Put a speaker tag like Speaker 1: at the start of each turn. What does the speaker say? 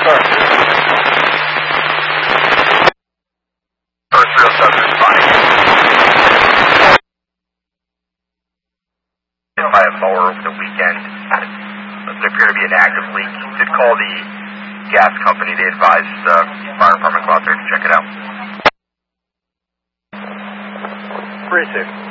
Speaker 1: sir.
Speaker 2: First 307 is fine. By a mower over the weekend. There appeared to be an active leak. Did call the gas company. They advised fire department go out there to check it out.
Speaker 1: 3-6.